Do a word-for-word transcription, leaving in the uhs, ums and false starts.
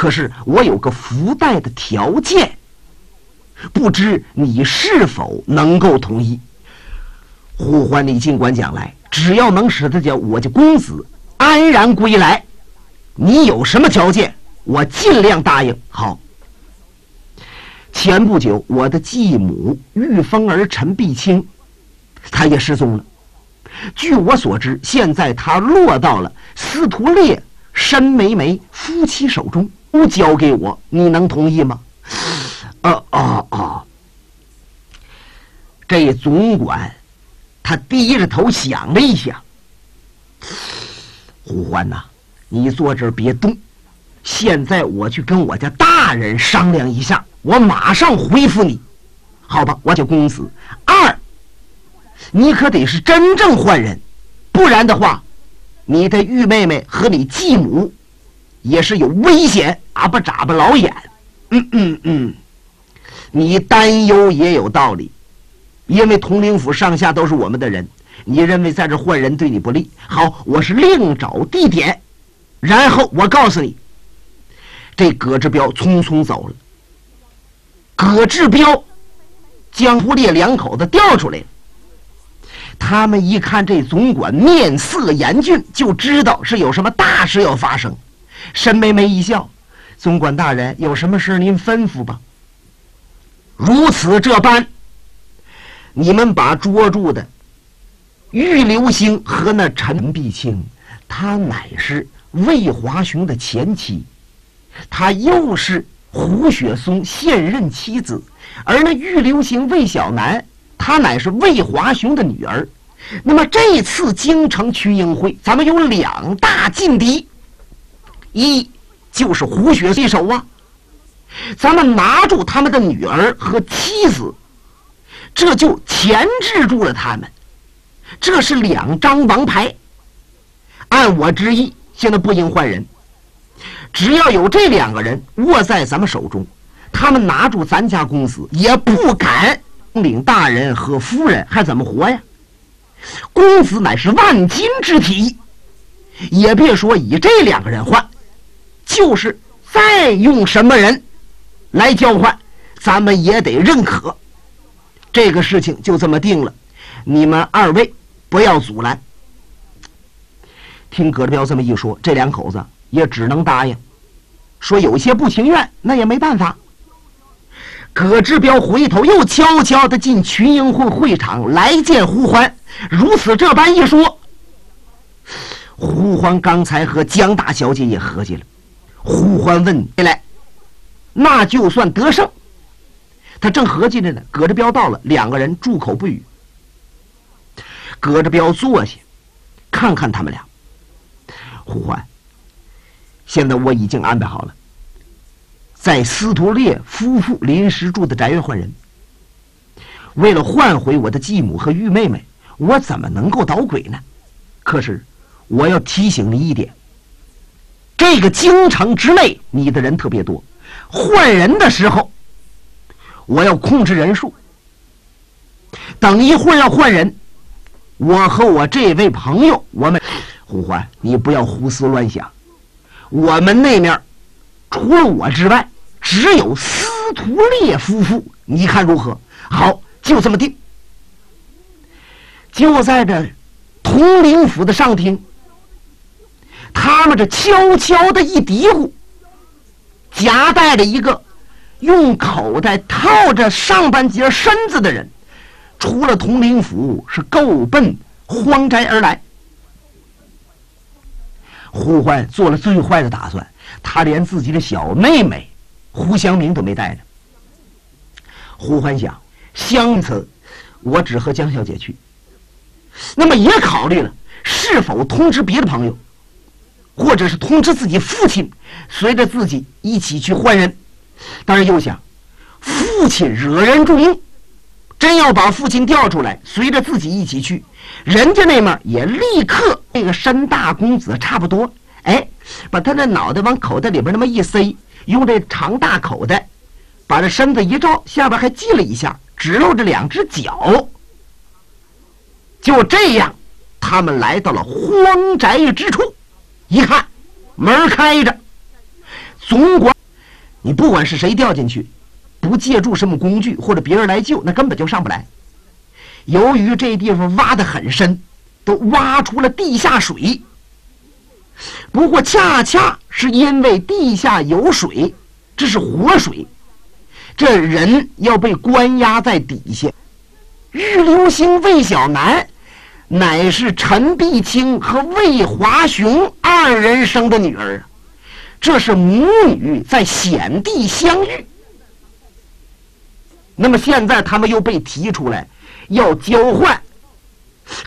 可是我有个附带的条件，不知你是否能够同意？呼唤你尽管讲来，只要能使得叫我家公子安然归来，你有什么条件，我尽量答应。好。前不久，我的继母玉凤儿陈碧清，她也失踪了。据我所知，现在她落到了司徒烈、申梅梅夫妻手中，都交给我，你能同意吗？啊啊啊！这总管他低着头想了一想，胡欢呐、啊，你坐这儿别动，现在我去跟我家大人商量一下，我马上回复你，好吧？我叫公子。二，你可得是真正换人，不然的话，你的玉妹妹和你继母也是有危险。啊不眨巴老眼，嗯嗯嗯，你担忧也有道理，因为统领府上下都是我们的人，你认为在这换人对你不利。好，我是另找地点，然后我告诉你，这葛志彪匆匆走了。葛志彪、江湖烈两口子调出来了，他们一看这总管面色严峻，就知道是有什么大事要发生。申梅梅一笑，总管大人有什么事您吩咐吧。如此这般，你们把捉住的玉流星和那陈碧清，她乃是魏华雄的前妻，她又是胡雪松现任妻子，而那玉流星魏小南，她乃是魏华雄的女儿。那么这次京城群英会，咱们有两大劲敌，一就是胡雪松手啊，咱们拿住他们的女儿和妻子，这就钳制住了他们，这是两张王牌。按我之意，现在不应换人，只要有这两个人握在咱们手中，他们拿住咱家公子也不敢领大人和夫人还怎么活呀？公子乃是万金之体，也别说以这两个人换，就是再用什么人来交换，咱们也得认可。这个事情就这么定了，你们二位不要阻拦。听葛志彪这么一说，这两口子也只能答应，说有些不情愿，那也没办法。葛志彪回头又悄悄地进群英会会场来见胡欢，如此这般一说，胡欢刚才和江大小姐也合计了。胡欢问来，那就算得胜。他正合计着呢，葛志彪到了，两个人住口不语。葛志彪坐下，看看他们俩。胡欢，现在我已经安排好了，在司徒烈夫妇临时住的宅院换人。为了换回我的继母和玉妹妹，我怎么能够捣鬼呢？可是我要提醒你一点，这个京城之内你的人特别多，换人的时候我要控制人数。等一会儿要换人，我和我这位朋友，我们胡欢，你不要胡思乱想，我们那面除了我之外只有司徒烈夫妇，你看如何？好，就这么定。就在这统领府的上厅，他们这悄悄的一嘀咕，夹带着一个用口袋套着上半截身子的人，出了统领府，是够奔荒宅而来。胡欢做了最坏的打算，他连自己的小妹妹胡香明都没带着。胡欢想，相此我只和江小姐去，那么也考虑了是否通知别的朋友，或者是通知自己父亲，随着自己一起去换人。当然又想，父亲惹人注目，真要把父亲调出来，随着自己一起去，人家那面也立刻那个申大公子差不多，哎，把他的脑袋往口袋里边那么一塞，用这长大口袋把这身子一照，下边还系了一下，只露着两只脚。就这样，他们来到了荒宅之处，一看门开着，总管你不管是谁掉进去，不借助什么工具或者别人来救，那根本就上不来。由于这地方挖得很深，都挖出了地下水。不过恰恰是因为地下有水，这是活水，这人要被关押在底下。玉流星魏小南乃是陈碧清和魏华雄二人生的女儿，这是母女在险地相遇。那么现在他们又被提出来，要交换